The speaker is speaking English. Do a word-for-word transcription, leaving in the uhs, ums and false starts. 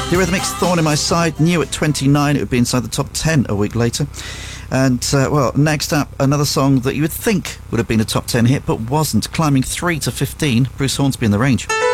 The Eurythmics, Thorn in My Side, new at twenty-nine. It would be inside the top ten a week later. And, uh, well, next up, another song that you would think would have been a top ten hit, but wasn't. Climbing three to fifteen, Bruce Hornsby and The Range.